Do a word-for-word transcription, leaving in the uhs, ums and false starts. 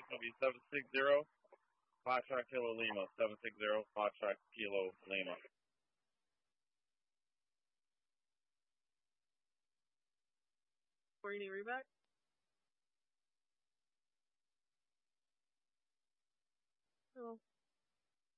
It's gonna be seven six zero Foxtrot Kilo Lima. Seven six zero Foxtrot Kilo Lima. Or you need reback? Oh.